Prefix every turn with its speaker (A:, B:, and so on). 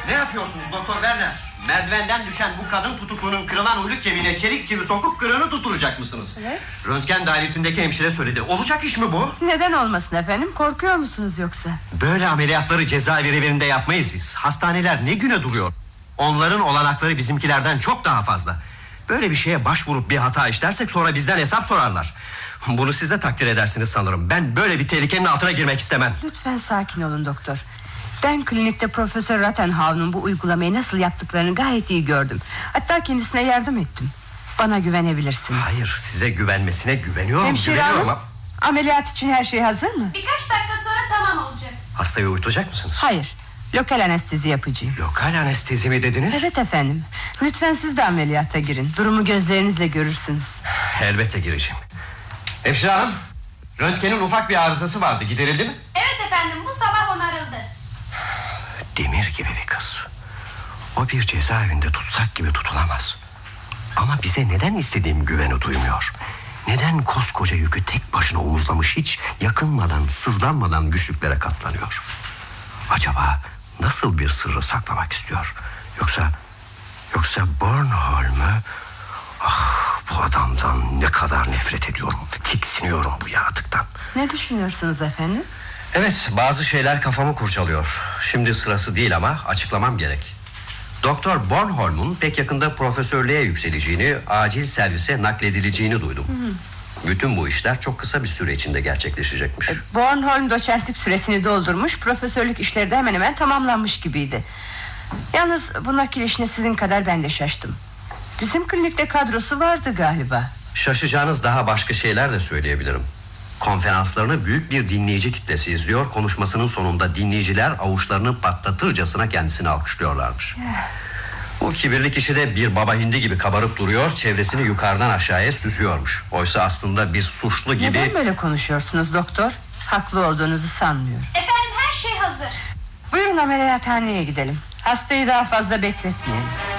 A: Ne yapıyorsunuz Doktor Werner? Merdivenden düşen bu kadın tutuklunun kırılan uyluk kemiğine çelik çivi sokup kırığını tutturacak mısınız?
B: Evet.
A: Röntgen dairesindeki hemşire söyledi. Olacak iş mi bu?
B: Neden olmasın efendim? Korkuyor musunuz yoksa?
A: Böyle ameliyatları cezaevlerinde yapmayız biz. Hastaneler ne güne duruyor? Onların olanakları bizimkilerden çok daha fazla. Böyle bir şeye başvurup bir hata işlersek sonra bizden hesap sorarlar. Bunu siz de takdir edersiniz sanırım. Ben böyle bir tehlikenin altına girmek istemem.
B: Lütfen sakin olun doktor. Ben klinikte Profesör Rattenhau'nun bu uygulamayı nasıl yaptıklarını gayet iyi gördüm. Hatta kendisine yardım ettim. Bana güvenebilirsiniz.
A: Hayır, size güvenmesine güveniyorum.
B: Hemşire hanım, ameliyat için her şey hazır mı?
C: Birkaç dakika sonra tamam olacak.
A: Hastayı uyutacak mısınız?
B: Hayır, lokal anestezi yapacağım.
A: Lokal anestezi mi dediniz?
B: Evet efendim. Lütfen siz de ameliyata girin. Durumu gözlerinizle görürsünüz.
A: Elbette gireceğim. Hemşire hanım, röntgenin ufak bir arızası vardı, giderildi mi?
C: Evet efendim, bu sabah onarıldı.
A: Demir gibi bir kız. O bir cezaevinde tutsak gibi tutulamaz. Ama bize neden istediğim güveni duymuyor? Neden koskoca yükü tek başına omuzlamış, hiç yakınmadan, sızlanmadan güçlüklere katlanıyor? Acaba nasıl bir sırrı saklamak istiyor? Yoksa Bornholm'u... Ah, bu adamdan ne kadar nefret ediyorum. Tiksiniyorum bu yaratıktan.
B: Ne düşünüyorsunuz efendim?
A: Evet, bazı şeyler kafamı kurcalıyor. Şimdi sırası değil ama açıklamam gerek. Doktor Bornholm'un pek yakında profesörlüğe yükseleceğini, acil servise nakledileceğini duydum. Bütün bu işler çok kısa bir süre içinde gerçekleşecekmiş.
B: Bornholm doçentlik süresini doldurmuş, profesörlük işleri de hemen hemen tamamlanmış gibiydi. Yalnız bu nakil işine sizin kadar ben de şaştım. Bizim klinikte kadrosu vardı galiba.
A: Şaşacağınız daha başka şeyler de söyleyebilirim. Konferanslarını büyük bir dinleyici kitlesi izliyor. Konuşmasının sonunda dinleyiciler avuçlarını patlatırcasına kendisini alkışlıyorlarmış. Bu kibirli kişi de bir baba hindi gibi kabarıp duruyor, çevresini yukarıdan aşağıya süzüyormuş. Oysa aslında bir suçlu gibi...
B: Neden böyle konuşuyorsunuz doktor? Haklı olduğunuzu sanmıyorum.
C: Efendim, her şey hazır.
B: Buyurun ameliyathaneye gidelim. Hastayı daha fazla bekletmeyelim.